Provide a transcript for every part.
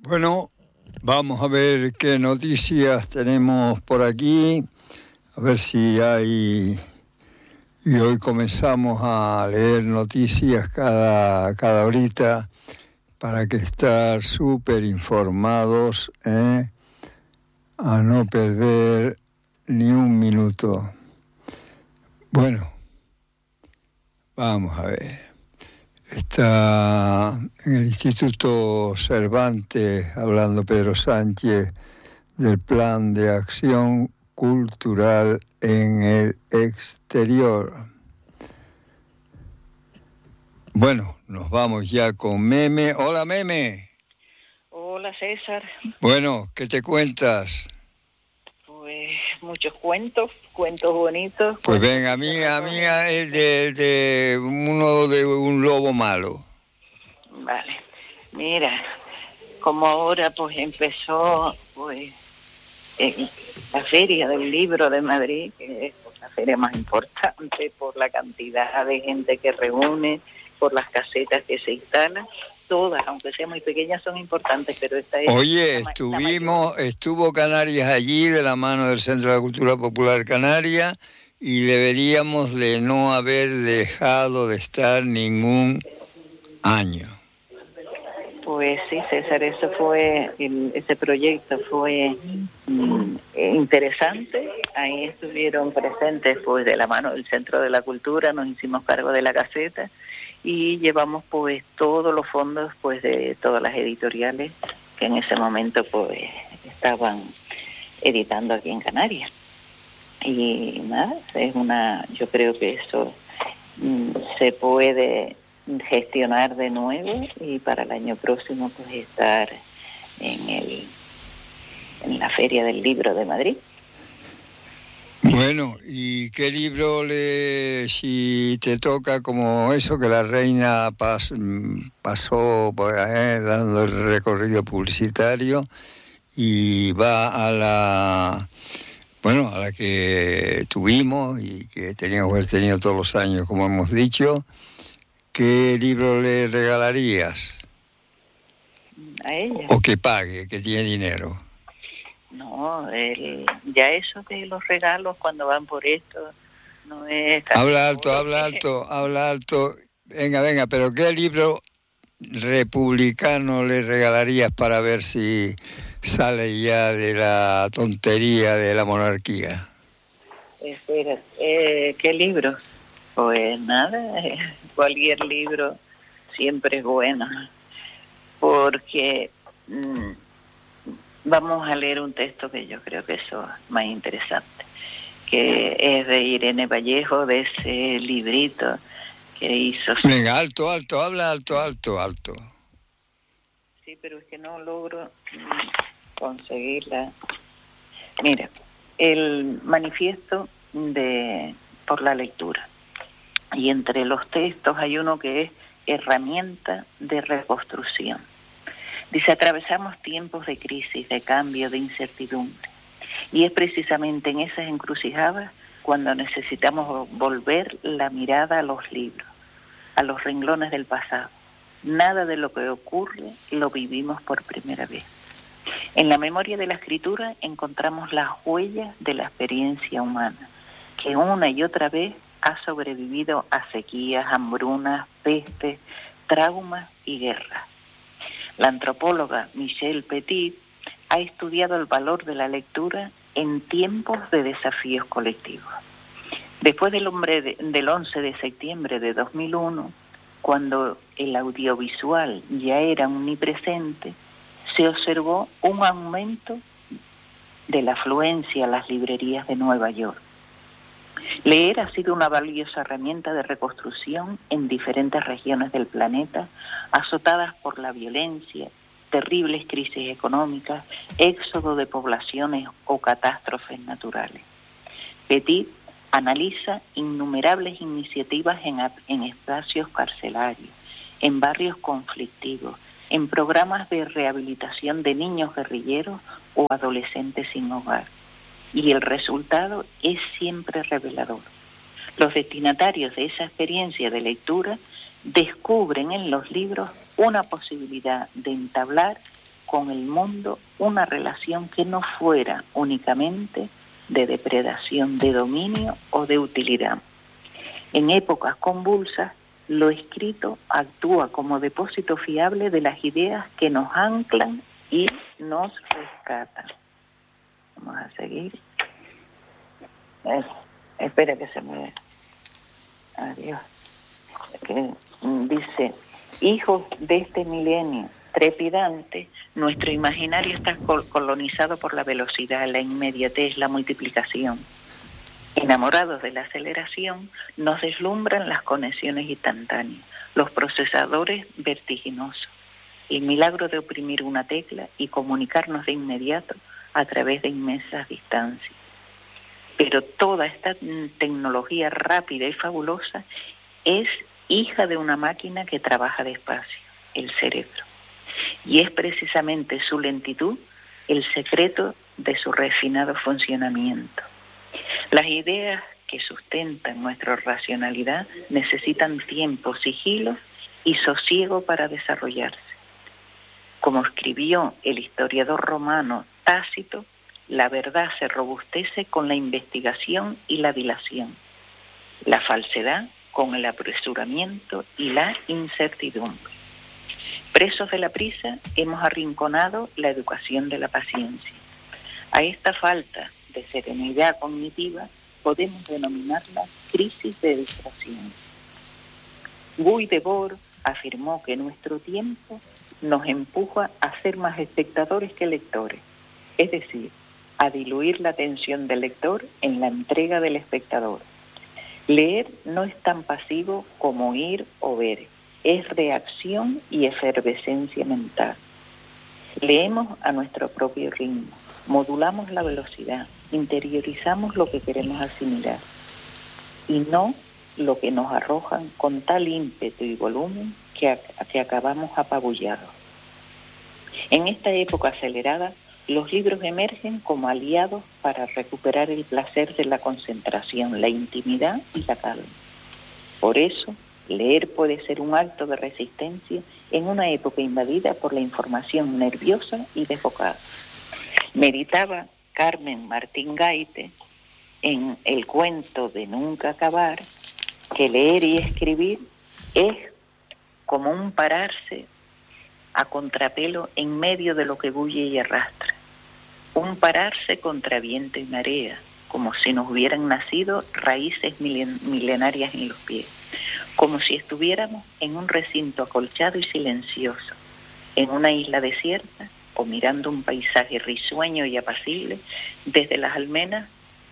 Bueno, vamos a ver qué noticias tenemos por aquí, a ver si hay... Y hoy comenzamos a leer noticias cada horita para que estar súper informados, a no perder ni un minuto. Bueno, vamos a ver. Está en el Instituto Cervantes hablando Pedro Sánchez del Plan de Acción Cultural en el Exterior. Bueno, nos vamos ya con Meme. Hola, Meme. Hola, César. Bueno, ¿qué te cuentas? Pues muchos cuentos bonitos. Pues venga, a mí es de uno de un lobo malo. Vale, mira, como ahora pues empezó pues la Feria del Libro de Madrid, que es la feria más importante por la cantidad de gente que reúne, por las casetas que se instalan. Todas, aunque sean muy pequeñas, son importantes, pero esta es... Oye, estuvo Canarias allí de la mano del Centro de la Cultura Popular Canaria y deberíamos de no haber dejado de estar ningún año. Pues sí, César, ese proyecto fue interesante. Ahí estuvieron presentes pues de la mano del Centro de la Cultura, nos hicimos cargo de la caseta y llevamos pues todos los fondos pues de todas las editoriales que en ese momento pues estaban editando aquí en Canarias. Y nada, yo creo que eso se puede gestionar de nuevo y para el año próximo pues estar en la Feria del Libro de Madrid. Bueno, ¿y qué libro si te toca como eso, que la reina pasó pues, dando el recorrido publicitario y va a la que tuvimos y que teníamos que haber tenido todos los años, como hemos dicho, ¿qué libro le regalarías? A ella. O que pague, que tiene dinero. No, ya eso de los regalos cuando van por esto no es... Habla alto. Venga, pero ¿qué libro republicano le regalarías para ver si sale ya de la tontería de la monarquía? Espera, ¿qué libro? Pues nada, cualquier libro siempre es bueno, porque vamos a leer un texto que yo creo que eso es más interesante, que es de Irene Vallejo, de ese librito que hizo... Venga, alto, habla alto. Sí, pero es que no logro conseguirla. Mira, el manifiesto por la lectura. Y entre los textos hay uno que es herramienta de reconstrucción. Dice, atravesamos tiempos de crisis, de cambio, de incertidumbre. Y es precisamente en esas encrucijadas cuando necesitamos volver la mirada a los libros, a los renglones del pasado. Nada de lo que ocurre lo vivimos por primera vez. En la memoria de la escritura encontramos las huellas de la experiencia humana, que una y otra vez ha sobrevivido a sequías, hambrunas, pestes, traumas y guerras. La antropóloga Michelle Petit ha estudiado el valor de la lectura en tiempos de desafíos colectivos. Después del 11 de septiembre de 2001, cuando el audiovisual ya era omnipresente, se observó un aumento de la afluencia a las librerías de Nueva York. Leer ha sido una valiosa herramienta de reconstrucción en diferentes regiones del planeta, azotadas por la violencia, terribles crisis económicas, éxodo de poblaciones o catástrofes naturales. Petit analiza innumerables iniciativas en espacios carcelarios, en barrios conflictivos, en programas de rehabilitación de niños guerrilleros o adolescentes sin hogar. Y el resultado es siempre revelador. Los destinatarios de esa experiencia de lectura descubren en los libros una posibilidad de entablar con el mundo una relación que no fuera únicamente de depredación, de dominio o de utilidad. En épocas convulsas, lo escrito actúa como depósito fiable de las ideas que nos anclan y nos rescatan. Vamos a seguir. Espera que se me vea. Adiós. Que dice, hijos de este milenio trepidante, nuestro imaginario está colonizado por la velocidad, la inmediatez, la multiplicación. Enamorados de la aceleración, nos deslumbran las conexiones instantáneas, los procesadores vertiginosos, el milagro de oprimir una tecla y comunicarnos de inmediato a través de inmensas distancias. Pero toda esta tecnología rápida y fabulosa es hija de una máquina que trabaja despacio, el cerebro. Y es precisamente su lentitud el secreto de su refinado funcionamiento. Las ideas que sustentan nuestra racionalidad necesitan tiempo, sigilo y sosiego para desarrollarse. Como escribió el historiador romano Tácito, la verdad se robustece con la investigación y la dilación, la falsedad con el apresuramiento y la incertidumbre. Presos de la prisa, hemos arrinconado la educación de la paciencia. A esta falta de serenidad cognitiva podemos denominarla crisis de distracción. Guy Debord afirmó que nuestro tiempo nos empuja a ser más espectadores que lectores, es decir, a diluir la atención del lector en la entrega del espectador. Leer no es tan pasivo como oír o ver, es reacción y efervescencia mental. Leemos a nuestro propio ritmo, modulamos la velocidad, interiorizamos lo que queremos asimilar y no lo que nos arrojan con tal ímpetu y volumen que acabamos apabullados. En esta época acelerada, los libros emergen como aliados para recuperar el placer de la concentración, la intimidad y la calma. Por eso, leer puede ser un acto de resistencia en una época invadida por la información nerviosa y desbocada. Meditaba Carmen Martín Gaite en el cuento de Nunca acabar que leer y escribir es como un pararse a contrapelo en medio de lo que bulle y arrastra. Un pararse contra viento y marea, como si nos hubieran nacido raíces milenarias en los pies, como si estuviéramos en un recinto acolchado y silencioso, en una isla desierta o mirando un paisaje risueño y apacible desde las almenas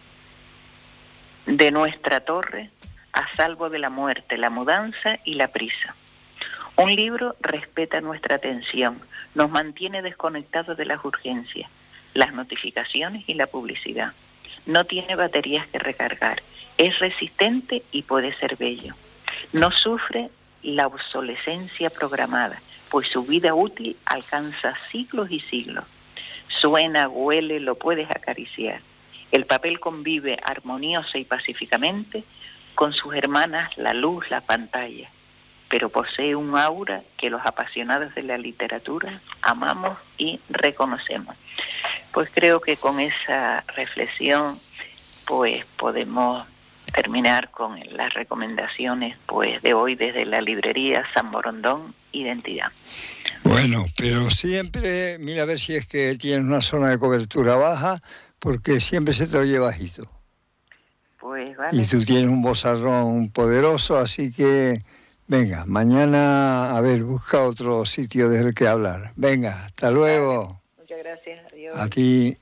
de nuestra torre, a salvo de la muerte, la mudanza y la prisa. Un libro respeta nuestra atención, nos mantiene desconectados de las urgencias, las notificaciones y la publicidad. No tiene baterías que recargar, es resistente y puede ser bello. No sufre la obsolescencia programada, pues su vida útil alcanza siglos y siglos. Suena, huele, lo puedes acariciar. El papel convive armoniosa y pacíficamente con sus hermanas la luz, la pantalla, pero posee un aura que los apasionados de la literatura amamos y reconocemos. Pues creo que con esa reflexión pues podemos terminar con las recomendaciones pues de hoy desde la librería San Borondón, Identidad. Bueno, pero siempre mira a ver si es que tienes una zona de cobertura baja, porque siempre se te oye bajito. Pues vale. Y tú tienes un vozarrón poderoso, así que venga, mañana a ver, busca otro sitio desde el que hablar. Venga, hasta luego. Muchas gracias, adiós. A ti.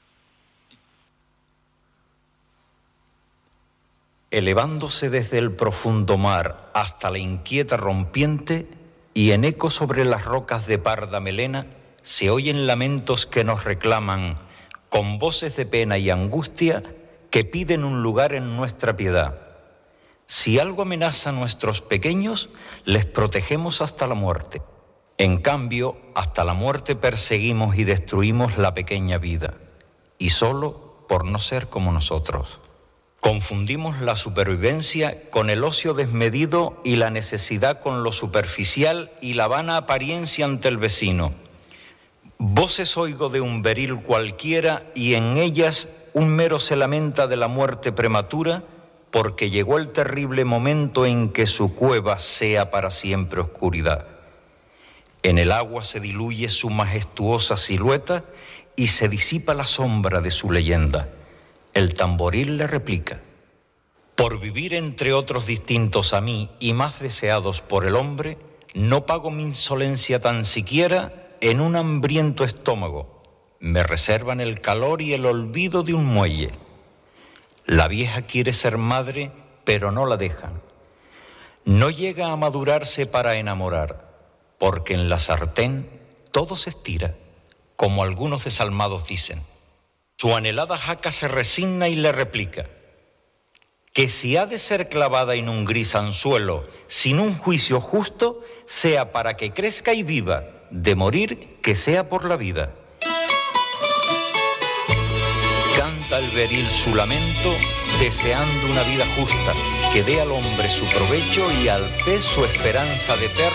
Elevándose desde el profundo mar hasta la inquieta rompiente, y en eco sobre las rocas de parda melena, se oyen lamentos que nos reclaman, con voces de pena y angustia, que piden un lugar en nuestra piedad. Si algo amenaza a nuestros pequeños, les protegemos hasta la muerte. En cambio, hasta la muerte perseguimos y destruimos la pequeña vida, y solo por no ser como nosotros. Confundimos la supervivencia con el ocio desmedido y la necesidad con lo superficial y la vana apariencia ante el vecino. Voces oigo de un beril cualquiera y en ellas un mero se lamenta de la muerte prematura porque llegó el terrible momento en que su cueva sea para siempre oscuridad. En el agua se diluye su majestuosa silueta y se disipa la sombra de su leyenda. El tamboril le replica: por vivir entre otros distintos a mí y más deseados por el hombre, no pago mi insolencia tan siquiera en un hambriento estómago. Me reservan el calor y el olvido de un muelle. La vieja quiere ser madre, pero no la dejan. No llega a madurarse para enamorar, porque en la sartén todo se estira, como algunos desalmados dicen. Su anhelada jaca se resigna y le replica que si ha de ser clavada en un gris anzuelo sin un juicio justo, sea para que crezca y viva, de morir que sea por la vida. Canta el beril su lamento, deseando una vida justa, que dé al hombre su provecho y al pez su esperanza de eterno